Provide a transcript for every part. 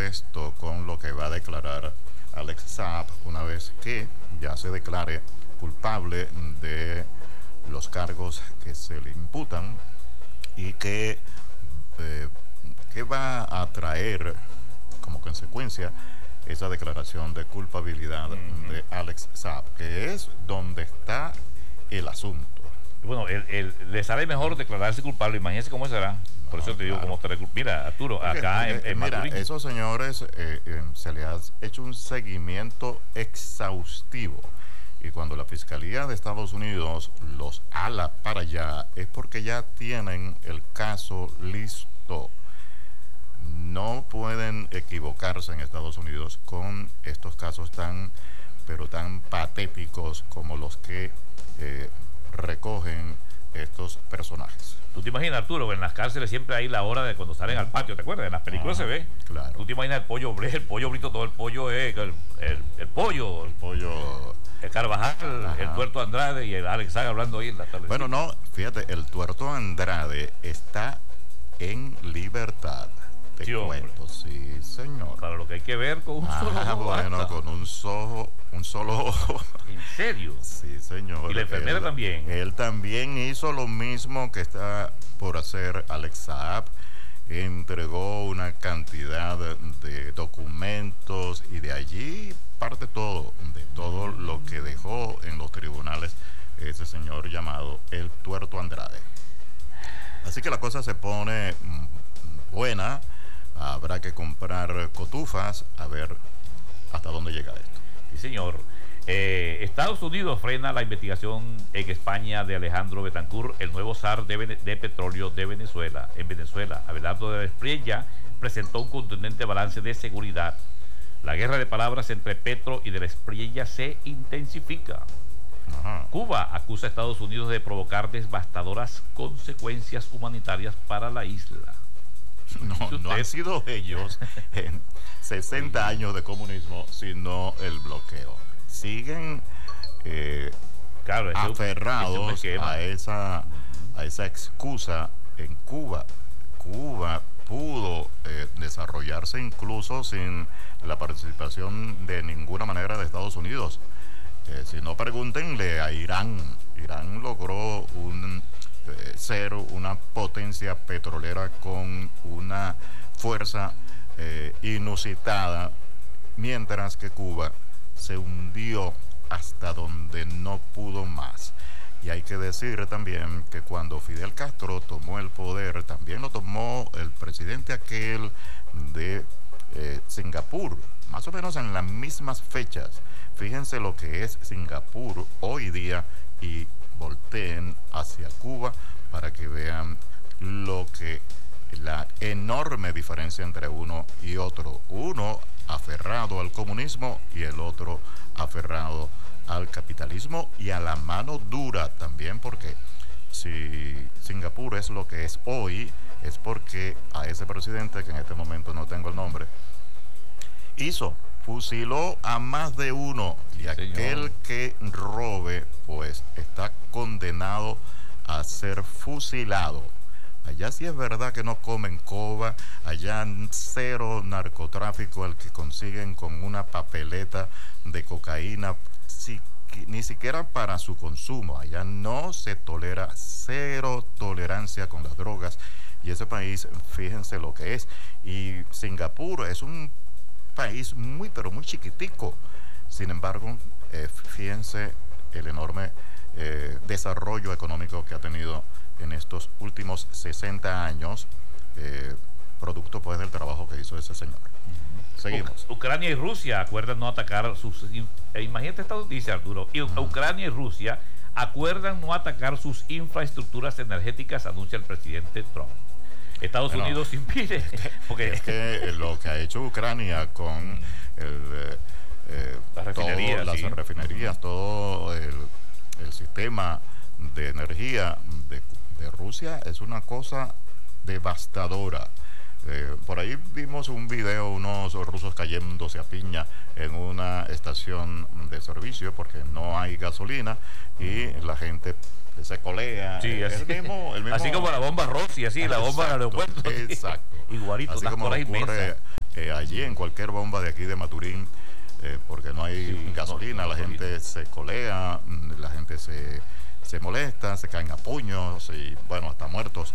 esto con lo que va a declarar Alex Saab una vez que ya se declare culpable de los cargos que se le imputan y que va a traer como consecuencia esa declaración de culpabilidad de Alex Saab, que es donde está el asunto. Bueno, él le sale mejor declararse culpable, imagínense cómo será. Por eso te digo, como mira, Arturo, acá en mira, Maturín, esos señores se les ha hecho un seguimiento exhaustivo. Y cuando la Fiscalía de Estados Unidos los ala para allá, es porque ya tienen el caso listo. No pueden equivocarse en Estados Unidos con estos casos tan patéticos como los que recogen estos personajes. tú te imaginas, Arturo, en las cárceles siempre hay la hora de cuando salen al patio, ¿te acuerdas? En las películas se ve. Claro. Tú te imaginas el pollo brito, todo el pollo es el pollo. El pollo. El Carvajal, el Tuerto Andrade y el Alex Saab hablando ahí en la tarde. Bueno, no, fíjate, el Tuerto Andrade está en libertad. Te Sí, cuento, sí, señor. Para lo que hay que ver con un solo ojo. Bueno, basta. Con un solo ojo. ¿En serio? Sí, señor. Y la enfermera también. Él también hizo lo mismo que está por hacer Alex Saab. Entregó una cantidad de documentos y de allí parte todo, de todo lo que dejó en los tribunales ese señor llamado el Tuerto Andrade. Así que la cosa se pone buena. Habrá que comprar cotufas a ver hasta dónde llega esto. Sí, señor. Estados Unidos frena la investigación en España de Alejandro Betancourt, el nuevo zar de petróleo de Venezuela. En Venezuela, Abelardo de la Espriella presentó un contundente balance de seguridad. La guerra de palabras entre Petro y de la Espriella se intensifica. Ajá. Cuba acusa a Estados Unidos de provocar devastadoras consecuencias humanitarias para la isla. No han sido ellos en 60 años de comunismo, sino el bloqueo. Siguen claro, aferrados a esa excusa en Cuba. Cuba pudo desarrollarse incluso sin la participación de ninguna manera de Estados Unidos. Si no, pregúntenle a Irán. Irán logró ser una potencia petrolera con una fuerza inusitada, mientras que Cuba se hundió hasta donde no pudo más. Y hay que decir también que cuando Fidel Castro tomó el poder, también lo tomó el presidente aquel de Singapur, más o menos en las mismas fechas. Fíjense lo que es Singapur hoy día y volteen hacia Cuba para que vean la enorme diferencia entre uno y otro. Uno aferrado al comunismo y el otro aferrado al capitalismo y a la mano dura también, porque si Singapur es lo que es hoy, es porque a ese presidente, que en este momento no tengo el nombre, fusiló a más de uno, y aquel que robe pues está condenado a ser fusilado. Allá sí es verdad que no comen coba, allá cero narcotráfico al que consiguen con una papeleta de cocaína, ni siquiera para su consumo. Allá no se tolera, cero tolerancia con las drogas, y ese país, fíjense lo que es. Y Singapur es un país pero muy chiquitico. Sin embargo, fíjense el enorme desarrollo económico que ha tenido en estos últimos 60 años, producto pues del trabajo que hizo ese señor. Seguimos. Ucrania y Rusia acuerdan no atacar sus... imagínate esta noticia, Arturo. Ucrania y Rusia acuerdan no atacar sus infraestructuras energéticas, anuncia el presidente Trump. Estados Unidos impide. Porque es que lo que ha hecho Ucrania con las refinerías, todo el sistema de energía de Rusia es una cosa devastadora. Por ahí vimos un video, unos rusos cayéndose a piña en una estación de servicio porque no hay gasolina y la gente se colea. Sí, el mismo, así como la bomba Rossi, así, la bomba del aeropuerto. Exacto. Igualito, así unas como colas ocurre inmensas allí en cualquier bomba de aquí de Maturín, porque no hay gasolina, la gente se colea, la gente se molesta, se caen a puños y bueno, hasta muertos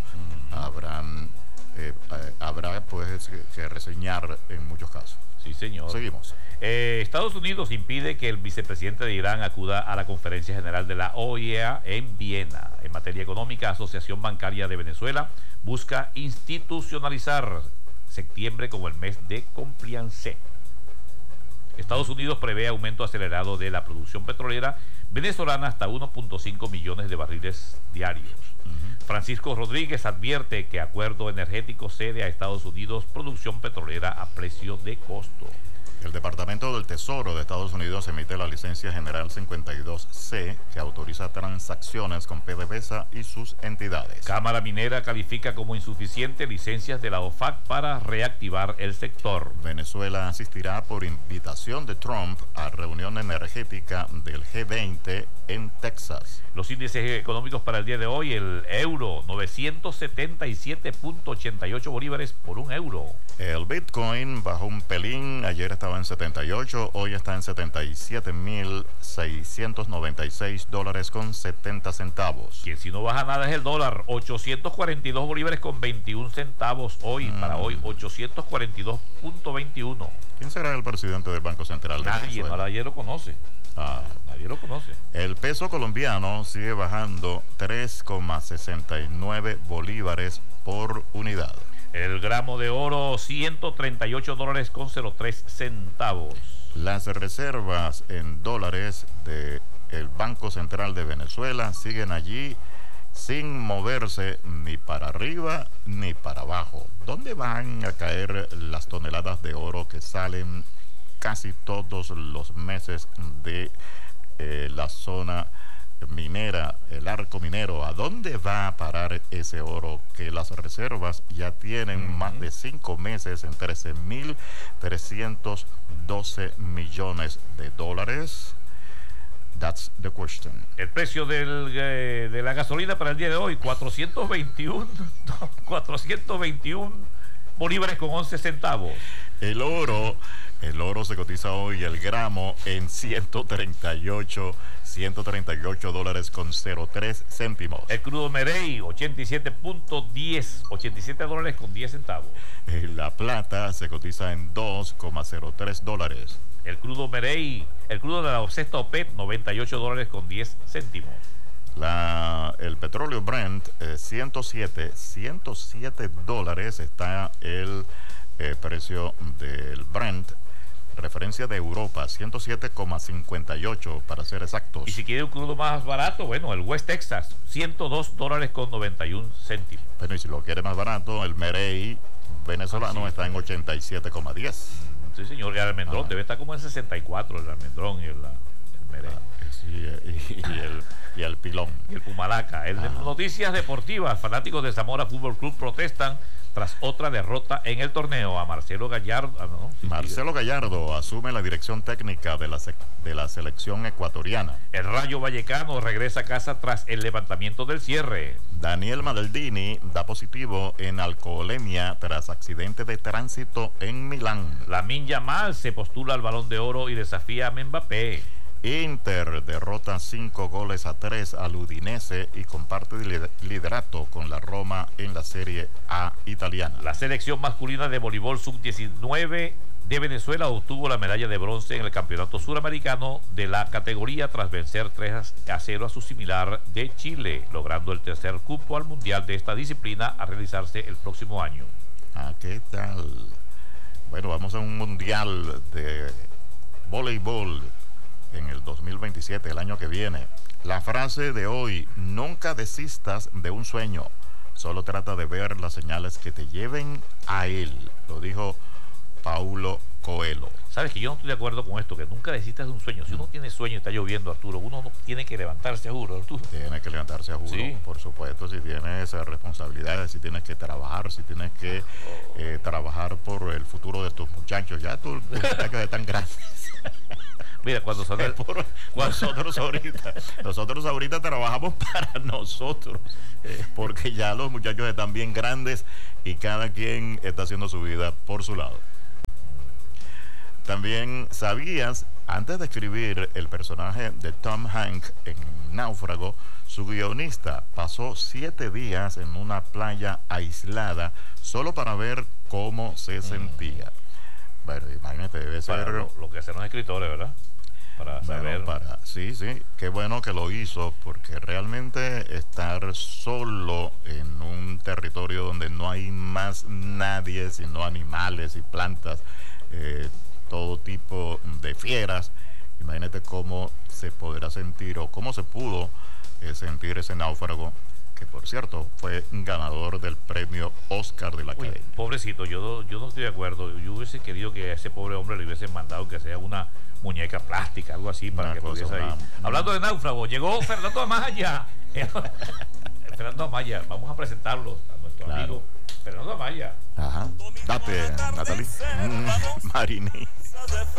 habrá pues que reseñar en muchos casos. Sí, señor. Seguimos. Estados Unidos impide que el vicepresidente de Irán acuda a la conferencia general de la OEA en Viena. En materia económica, Asociación Bancaria de Venezuela busca institucionalizar septiembre como el mes de compliance. Estados Unidos prevé aumento acelerado de la producción petrolera venezolana hasta 1.5 millones de barriles diarios. Francisco Rodríguez advierte que acuerdo energético cede a Estados Unidos producción petrolera a precio de costo. El Departamento del Tesoro de Estados Unidos emite la licencia general 52C que autoriza transacciones con PDVSA y sus entidades. Cámara Minera califica como insuficiente licencias de la OFAC para reactivar el sector. Venezuela asistirá por invitación de Trump a reunión energética del G20 en Texas. Los índices económicos para el día de hoy: el euro 977.88 bolívares por un euro. El Bitcoin bajó un pelín, ayer estaba en 78, hoy está en 77.696 dólares con 70 centavos. Quien si no baja nada es el dólar, 842 bolívares con 21 centavos hoy, para hoy 842.21. ¿Quién será el presidente del Banco Central de Venezuela? Nadie lo conoce. Nadie lo conoce. El peso colombiano sigue bajando 3,69 bolívares por unidad. El gramo de oro, 138 dólares con 03 centavos. Las reservas en dólares del Banco Central de Venezuela siguen allí sin moverse ni para arriba ni para abajo. ¿Dónde van a caer las toneladas de oro que salen casi todos los meses de la zona minera, el arco minero? ¿A dónde va a parar ese oro que las reservas ya tienen más de 5 meses en 13.312 millones de dólares? That's the question. El precio de la gasolina para el día de hoy, 421 bolívares con 11 centavos. El oro se cotiza hoy el gramo en 138 dólares con 03 céntimos. El crudo Merey, 87 dólares con 10 centavos. La plata se cotiza en 2,03 dólares. El crudo Merey, el crudo de la sexta OPEP, 98 dólares con 10 céntimos. El petróleo Brent, 107 dólares está el precio del Brent. Referencia de Europa, 107,58 para ser exactos. Y si quiere un crudo más barato, bueno, el West Texas, 102 dólares con 91 céntimos. Bueno, y si lo quiere más barato, el Merey venezolano está en 87,10. Sí, señor, y el almendrón debe estar como en 64, el almendrón y el Merey. Y el pilón. Y el Pumalaca. Noticias deportivas, fanáticos de Zamora Fútbol Club protestan tras otra derrota en el torneo. A Marcelo Gallardo. Marcelo Gallardo asume la dirección técnica de la selección ecuatoriana. El Rayo Vallecano regresa a casa tras el levantamiento del cierre. Daniel Maldini da positivo en alcoholemia tras accidente de tránsito en Milán. Lamine Yamal se postula al Balón de Oro y desafía a Mbappé. Inter derrota 5-3 al Udinese y comparte liderato con la Roma en la Serie A italiana. La selección masculina de voleibol sub-19 de Venezuela obtuvo la medalla de bronce en el Campeonato Suramericano de la categoría tras vencer 3-0 a su similar de Chile, logrando el tercer cupo al Mundial de esta disciplina a realizarse el próximo año. ¿Qué tal? Bueno, vamos a un Mundial de voleibol en el 2027, el año que viene. La frase de hoy: nunca desistas de un sueño, solo trata de ver las señales que te lleven a él. Lo dijo Paulo Coelho. Sabes que yo no estoy de acuerdo con esto, que nunca desistas de un sueño. Si uno tiene sueño y está lloviendo, Arturo, uno no tiene que levantarse a juro, Arturo. Tiene que levantarse a juro, sí. Por supuesto, si tienes responsabilidades, si tienes que trabajar, si tienes que trabajar por el futuro de tus muchachos. Ya tus muchachos están grandes. Mira, nosotros ahorita trabajamos para nosotros, porque ya los muchachos están bien grandes y cada quien está haciendo su vida por su lado. También sabías, antes de escribir el personaje de Tom Hanks en Náufrago, su guionista pasó 7 días en una playa aislada solo para ver cómo se sentía. Bueno, imagínate, debe ser... Para lo que hacen los escritores, ¿verdad? Para saber... Bueno, sí, qué bueno que lo hizo, porque realmente estar solo en un territorio donde no hay más nadie, sino animales y plantas, todo tipo de fieras, imagínate cómo se podrá sentir o cómo se pudo sentir ese náufrago, que por cierto fue ganador del premio Oscar de la Academia. Pobrecito, yo no estoy de acuerdo. Yo hubiese querido que a ese pobre hombre le hubiesen mandado que sea una muñeca plástica, algo así, para que pudiese ahí. Hablando de náufrago, llegó Fernando Amaya. Fernando Amaya, vamos a presentarlo a nuestro amigo Fernando Amaya. Ajá. Date, Natalie. Marini.